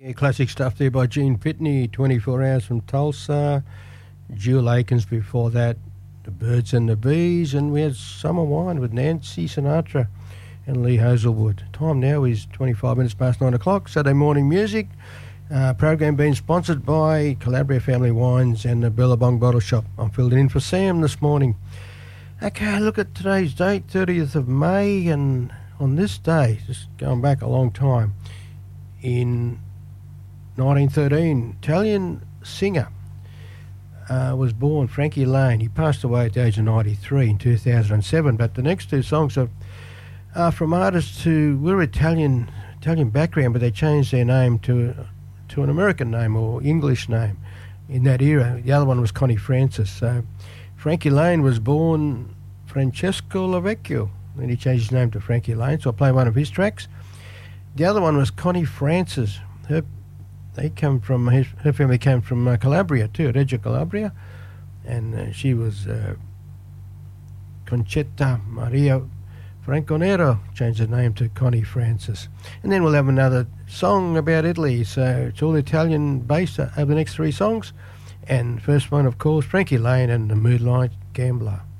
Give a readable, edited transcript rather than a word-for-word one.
Yeah, classic stuff there by Gene Pitney, 24 Hours from Tulsa. Jewel Akins before that, The Birds and the Bees, and we had Summer Wine with Nancy Sinatra and Lee Hazelwood. Time now is 25 minutes past 9 o'clock, Saturday morning music. Program being sponsored by Calabria Family Wines and the Billabong Bottle Shop. I'm filling in for Sam this morning. Okay, look at today's date, 30th of May, and on this day, just going back a long time, in 1913, Italian singer was born, Frankie Lane. He passed away at the age of 93 in 2007, but the next two songs are from artists who were Italian background, but they changed their name to an American name or English name in that era. The other one was Connie Francis. So Frankie Lane was born Francesco Lavecchio, then he changed his name to Frankie Lane, so I'll play one of his tracks. The other one was Connie Francis. Her family came from Calabria too, Reggio Calabria, and she was Concetta Maria Franconero, changed her name to Connie Francis. And then we'll have another song about Italy, so it's all Italian based over the next three songs. And first one, of course, Frankie Lane and the Moonlight Gambler.